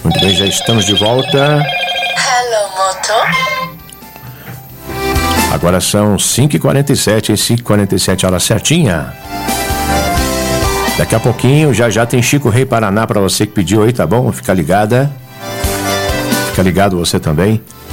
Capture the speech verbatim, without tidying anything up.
Muito bem, já estamos de volta. Hello, moto. Agora são cinco e quarenta e sete, cinco e quarenta e sete, hora certinha. Daqui a pouquinho, já já tem Chico Rei Paraná para você que pediu aí, tá bom? Fica ligada. Fica ligado você também.